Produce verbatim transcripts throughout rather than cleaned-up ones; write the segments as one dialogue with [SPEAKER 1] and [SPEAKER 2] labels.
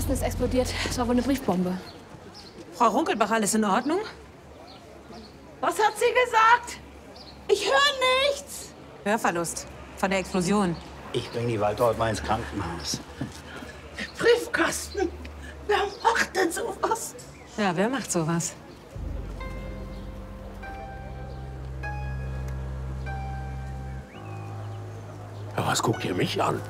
[SPEAKER 1] Briefkasten ist explodiert. Das war wohl eine Briefbombe.
[SPEAKER 2] Frau Runkelbach, alles in Ordnung?
[SPEAKER 3] Was hat sie gesagt? Ich höre nichts.
[SPEAKER 2] Hörverlust von der Explosion.
[SPEAKER 4] Ich bringe die Waltraud mal ins Krankenhaus.
[SPEAKER 3] Briefkasten. Wer macht denn sowas?
[SPEAKER 2] Ja, wer macht sowas?
[SPEAKER 5] Ja, was guckt ihr mich an?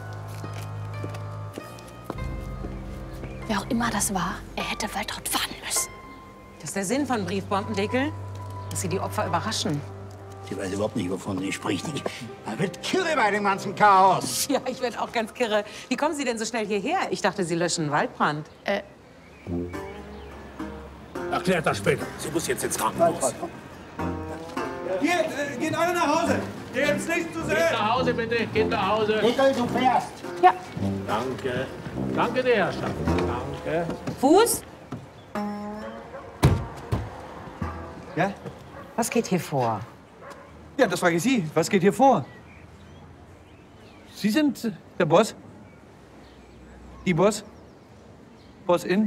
[SPEAKER 1] Wer auch immer das war, er hätte Waltraud warnen müssen.
[SPEAKER 2] Das ist der Sinn von Briefbombendeckel, dass sie die Opfer überraschen.
[SPEAKER 4] Sie weiß überhaupt nicht, wovon sie spricht. Man wird kirre bei dem ganzen Chaos.
[SPEAKER 2] Ja, ich werde auch ganz kirre. Wie kommen Sie denn so schnell hierher? Ich dachte, Sie löschen einen Waldbrand.
[SPEAKER 1] Äh.
[SPEAKER 5] Erklärt das später. Sie muss jetzt ins Krankenhaus.
[SPEAKER 6] Hier, äh, geht alle nach Hause. Hier gibt's nichts zu sehen.
[SPEAKER 5] Geht nach Hause, bitte. Geht nach Hause.
[SPEAKER 4] Nickel, du fährst.
[SPEAKER 1] Ja.
[SPEAKER 5] Danke. Danke, die Herrschaft. Danke.
[SPEAKER 2] Fuß?
[SPEAKER 6] Ja?
[SPEAKER 2] Was geht hier vor?
[SPEAKER 6] Ja, das frage ich Sie. Was geht hier vor? Sie sind äh, der Boss? Die Boss? Boss in?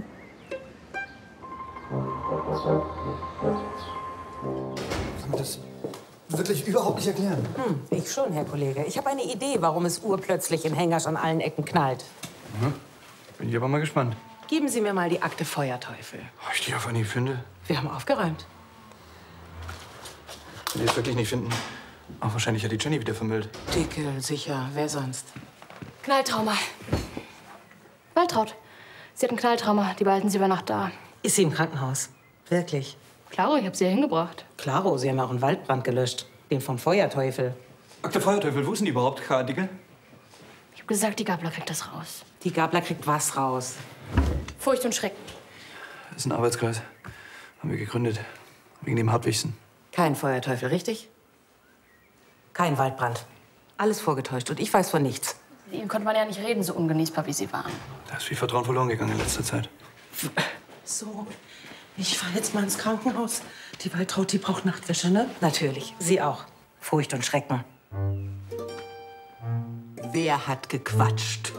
[SPEAKER 7] Kann man das wirklich überhaupt nicht erklären?
[SPEAKER 2] Hm, ich schon, Herr Kollege. Ich habe eine Idee, warum es urplötzlich in Hengersch an allen Ecken knallt.
[SPEAKER 7] Mhm. Bin ich aber mal gespannt.
[SPEAKER 2] Geben Sie mir mal die Akte Feuerteufel.
[SPEAKER 7] Ob ich die auf Anhieb finde?
[SPEAKER 2] Wir haben aufgeräumt.
[SPEAKER 7] Wenn die es wirklich nicht finden. Auch wahrscheinlich hat die Jenny wieder vermüllt.
[SPEAKER 2] Dickel, sicher. Wer sonst?
[SPEAKER 1] Knalltrauma. Waltraud. Sie hat ein Knalltrauma. Die behalten sie über Nacht da.
[SPEAKER 2] Ist sie im Krankenhaus? Wirklich?
[SPEAKER 1] Klaro, ich habe sie ja hingebracht.
[SPEAKER 2] Klaro, Sie haben auch einen Waldbrand gelöscht. Den vom Feuerteufel.
[SPEAKER 7] Akte Feuerteufel, wo sind die überhaupt, K. Dicke?
[SPEAKER 1] Ich habe gesagt, die Gabler kriegt das raus.
[SPEAKER 2] Die Gabler kriegt was raus?
[SPEAKER 1] Furcht und Schrecken.
[SPEAKER 7] Das ist ein Arbeitskreis. Haben wir gegründet. Wegen dem Hartwigsen.
[SPEAKER 2] Kein Feuerteufel, richtig? Kein Waldbrand. Alles vorgetäuscht und ich weiß von nichts.
[SPEAKER 1] Mit ihnen konnte man ja nicht reden, so ungenießbar wie sie waren.
[SPEAKER 7] Da ist viel Vertrauen verloren gegangen in letzter Zeit.
[SPEAKER 2] So, ich fahr jetzt mal ins Krankenhaus. Die Waltraud, die braucht Nachtwäsche, ne? Natürlich, sie auch. Furcht und Schrecken. Wer hat gequatscht?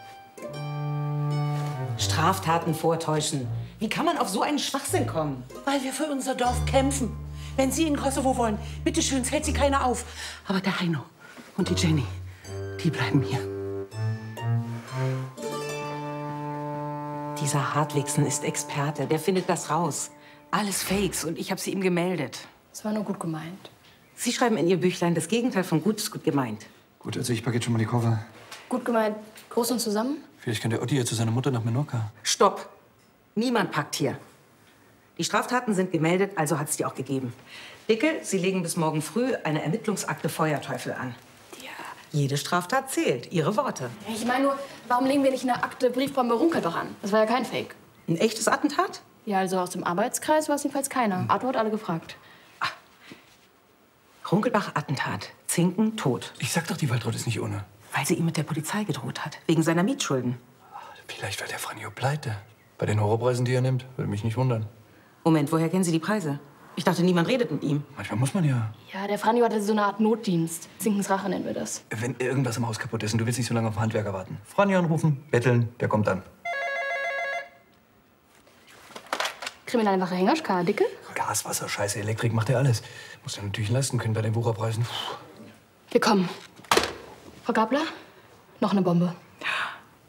[SPEAKER 2] Straftaten vortäuschen. Wie kann man auf so einen Schwachsinn kommen? Weil wir für unser Dorf kämpfen. Wenn Sie in Kosovo wollen, bitteschön, es hält Sie keiner auf. Aber der Heino und die Jenny, die bleiben hier. Dieser Hartwigsen ist Experte, der findet das raus. Alles Fakes und ich habe sie ihm gemeldet.
[SPEAKER 1] Das war nur gut gemeint.
[SPEAKER 2] Sie schreiben in Ihr Büchlein, das Gegenteil von gut ist gut gemeint.
[SPEAKER 7] Gut, also ich packe jetzt schon mal die Koffer.
[SPEAKER 1] Gut gemeint, groß und zusammen?
[SPEAKER 7] Vielleicht kann der Otti ja zu seiner Mutter nach Menorca.
[SPEAKER 2] Stopp! Niemand packt hier. Die Straftaten sind gemeldet, also hat es die auch gegeben. Dickel, Sie legen bis morgen früh eine Ermittlungsakte Feuerteufel an. Ja. Jede Straftat zählt. Ihre Worte.
[SPEAKER 1] Ich meine nur, warum legen wir nicht eine Akte Briefbombe Runkelbach an? Das war ja kein Fake.
[SPEAKER 2] Ein echtes Attentat?
[SPEAKER 1] Ja, also aus dem Arbeitskreis war es jedenfalls keiner. Arthur hat alle gefragt.
[SPEAKER 2] Runkelbach-Attentat. Zinken tot.
[SPEAKER 7] Ich sag doch, die Waltraud ist nicht ohne.
[SPEAKER 2] Weil sie ihm mit der Polizei gedroht hat. Wegen seiner Mietschulden.
[SPEAKER 7] Vielleicht war der Franjo pleite. Bei den Horrorpreisen, die er nimmt, würde mich nicht wundern.
[SPEAKER 2] Moment, woher kennen Sie die Preise? Ich dachte, niemand redet mit ihm.
[SPEAKER 7] Manchmal muss man ja.
[SPEAKER 1] Ja, der Franjo hatte so eine Art Notdienst. Zinkens Rache nennen wir das.
[SPEAKER 7] Wenn irgendwas im Haus kaputt ist und du willst nicht so lange auf den Handwerker warten. Franjo anrufen, betteln, der kommt dann.
[SPEAKER 1] Kriminalwache Hengersch, K. Dicke?
[SPEAKER 7] Gas, Wasser, Scheiße, Elektrik, macht er alles. Muss er natürlich leisten können bei den Wucherpreisen.
[SPEAKER 1] Wir kommen. Frau Gabler, noch eine Bombe.